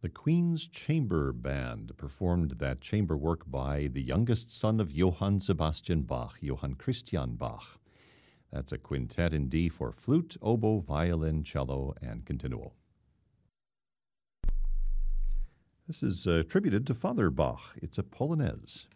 The Queen's Chamber Band performed that chamber work by the youngest son of Johann Sebastian Bach, Johann Christian Bach. That's a quintet in D for flute, oboe, violin, cello, and continuo. This is attributed to Father Bach. It's a Polonaise.